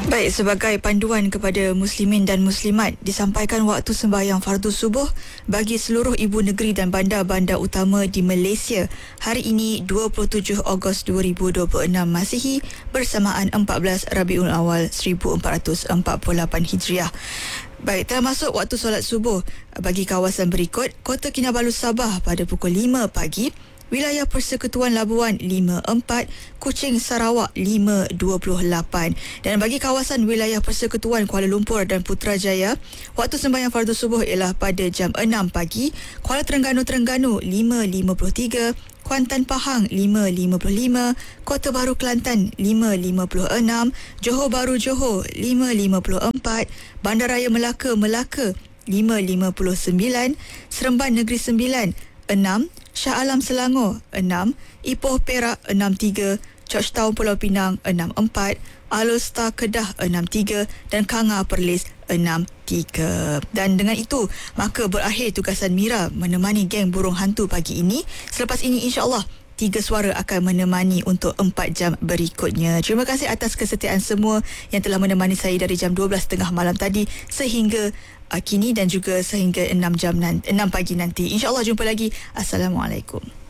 Baik, sebagai panduan kepada muslimin dan muslimat, disampaikan waktu sembahyang fardu subuh bagi seluruh ibu negeri dan bandar-bandar utama di Malaysia hari ini 27 Ogos 2026 Masihi bersamaan 14 Rabiul Awal 1448 Hijriah. Baik, telah masuk waktu solat subuh bagi kawasan berikut: Kota Kinabalu Sabah pada pukul 5 pagi, Wilayah Persekutuan Labuan 5.4, Kuching Sarawak 5.28, dan bagi kawasan Wilayah Persekutuan Kuala Lumpur dan Putrajaya, waktu sembahyang fardu subuh ialah pada jam 6 pagi, Kuala Terengganu 5.53, Kuantan Pahang 5.55, Kota Baru Kelantan 5.56, Johor Bahru Johor 5.54, Bandaraya Melaka 5.59, Seremban Negeri Sembilan 6, Shah Alam Selangor 6, Ipoh Perak 63, Georgetown Pulau Pinang 64, Alor Star Kedah 63 dan Kanga Perlis 63. Dan dengan itu, maka berakhir tugasan Mira menemani geng burung hantu pagi ini. Selepas ini, insya-Allah 3 suara akan menemani untuk 4 jam berikutnya. Terima kasih atas kesetiaan semua yang telah menemani saya dari jam 12.30 malam tadi sehingga kini dan juga sehingga 6 pagi nanti. InsyaAllah jumpa lagi. Assalamualaikum.